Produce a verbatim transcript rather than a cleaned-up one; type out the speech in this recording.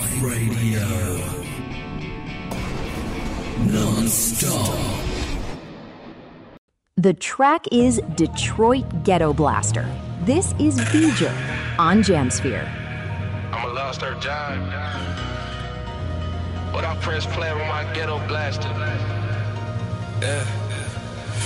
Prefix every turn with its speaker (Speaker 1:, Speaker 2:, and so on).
Speaker 1: Radio. Non-stop.
Speaker 2: The track is Detroit Ghetto Blaster. This is Beeger on Jamsphere.
Speaker 3: I'm a lost her job, but I press play with my ghetto blaster. Yeah.